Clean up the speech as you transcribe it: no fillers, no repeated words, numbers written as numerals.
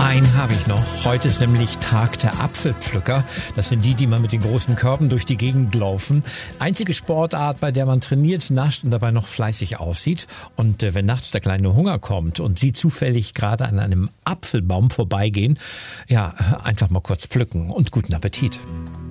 Einen habe ich noch. Heute ist nämlich Tag der Apfelpflücker. Das sind die mal mit den großen Körben durch die Gegend laufen. Einzige Sportart, bei der man trainiert, nascht und dabei noch fleißig aussieht. Und wenn nachts der kleine Hunger kommt und Sie zufällig gerade an einem Apfelbaum vorbeigehen, ja, einfach mal kurz pflücken und guten Appetit.